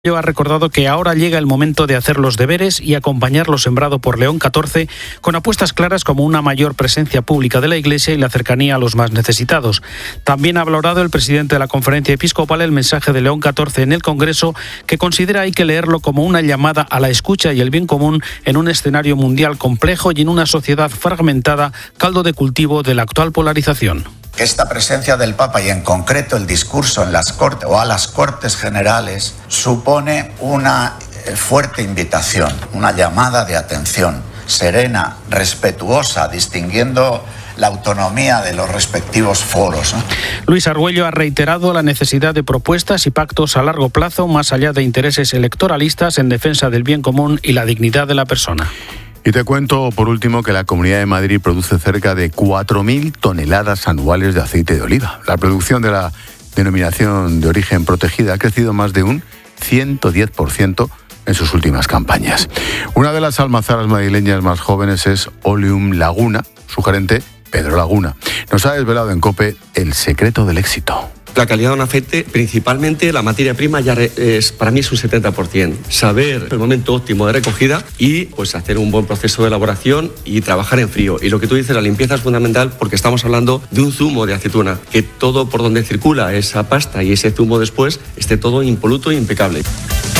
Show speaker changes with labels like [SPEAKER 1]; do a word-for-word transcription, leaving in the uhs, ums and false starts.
[SPEAKER 1] Ha recordado que ahora llega el momento de hacer los deberes y acompañar lo sembrado por León catorce con apuestas claras como una mayor presencia pública de la Iglesia y la cercanía a los más necesitados. También ha valorado el presidente de la Conferencia Episcopal el mensaje de León catorce en el Congreso, que considera hay que leerlo como una llamada a la escucha y el bien común en un escenario mundial complejo y en una sociedad fragmentada, caldo de cultivo de la actual polarización.
[SPEAKER 2] Esta presencia del Papa y en concreto el discurso en las Cortes o a las Cortes Generales supone una fuerte invitación, una llamada de atención serena, respetuosa, distinguiendo la autonomía de los respectivos foros, ¿no?
[SPEAKER 1] Luis Argüello ha reiterado la necesidad de propuestas y pactos a largo plazo, más allá de intereses electoralistas, en defensa del bien común y la dignidad de la persona.
[SPEAKER 3] Y te cuento, por último, que la Comunidad de Madrid produce cerca de cuatro mil toneladas anuales de aceite de oliva. La producción de la denominación de origen protegida ha crecido más de un ciento diez por ciento en sus últimas campañas. Una de las almazaras madrileñas más jóvenes es Oleum Laguna. Su gerente, Pedro Laguna, nos ha desvelado en COPE el secreto del éxito.
[SPEAKER 4] La calidad de un aceite, principalmente la materia prima, ya es, para mí es un setenta por ciento. Saber el momento óptimo de recogida y pues hacer un buen proceso de elaboración y trabajar en frío. Y lo que tú dices, la limpieza es fundamental porque estamos hablando de un zumo de aceituna, que todo por donde circula esa pasta y ese zumo después esté todo impoluto e impecable.